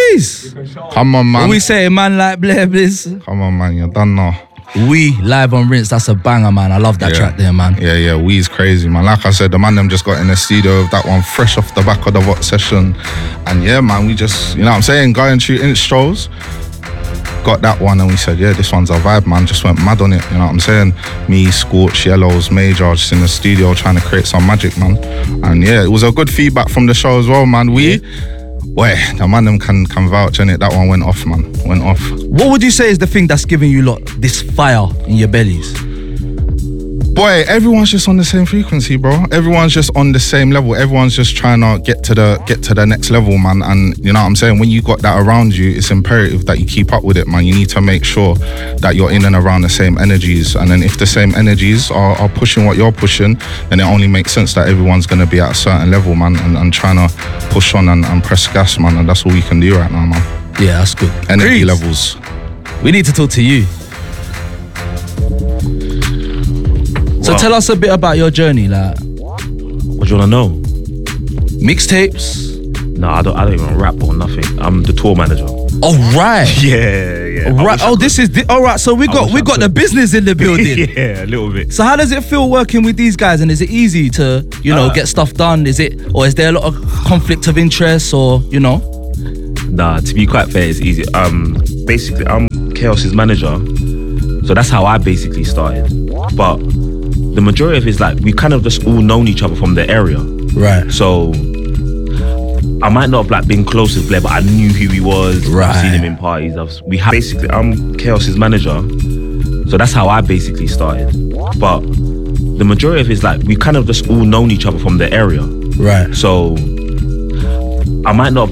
Weeze. Come on, man. What we say, man, like Blair Bliss? Come on, man. You're done now. We live on Rinse. That's a banger, man. I love that track there, man. Yeah. Wee's crazy, man. Like I said, the man them just got in the studio with that one fresh off the back of the VOT session. And yeah, man, we just, you know what I'm saying, going through intros, got that one and we said, yeah, this one's a vibe, man. Just went mad on it, you know what I'm saying? Me, Scorch, Yellows, Major, just in the studio trying to create some magic, man. And yeah, it was a good feedback from the show as well, man. The man them can vouch on it. That one went off, man. Went off. What would you say is the thing that's giving you lot this fire in your bellies? Boy, everyone's just on the same frequency, bro. Everyone's just on the same level. Everyone's just trying to get to the next level, man. And you know what I'm saying? When you got that around you, it's imperative that you keep up with it, man. You need to make sure that you're in and around the same energies. And then if the same energies are pushing what you're pushing, then it only makes sense that everyone's going to be at a certain level, man, and trying to push on and press gas, man. And that's all we can do right now, man. Yeah, that's good. Energy levels. We need to talk to you. So tell us a bit about your journey, like. What do you want to know? Mixtapes? No, I don't even rap or nothing. I'm the tour manager. Oh right. Yeah. Right. Oh, this is all right. So we got the business in the building. Yeah, a little bit. So how does it feel working with these guys? And is it easy to get stuff done? Is there a lot of conflict of interest or Nah, to be quite fair, it's easy. Basically, I'm Chaos's manager, so that's how I basically started. But the majority of it is like we kind of just all known each other from the area, right? So I might not have been close with Blair, but I knew who he was. Right. I've seen him in parties. Basically, I'm Chaos's manager, so that's how I basically started. But the majority of it is like we kind of just all known each other from the area, right? So I might not